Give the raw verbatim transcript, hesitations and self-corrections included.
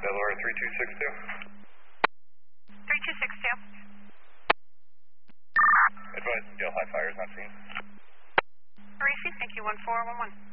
Delaware three two six two. three two six two. Advise Gale High Fire is not seen. Parisi, thank you, one four one one.